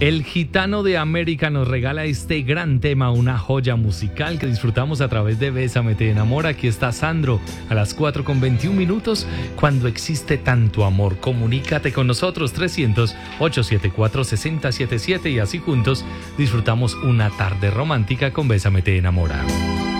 El Gitano de América nos regala este gran tema, una joya musical que disfrutamos a través de Bésame te enamora. Aquí está Sandro a las 4:21. Cuando existe tanto amor, comunícate con nosotros 300-874-6077 y así juntos disfrutamos una tarde romántica con Bésame te enamora.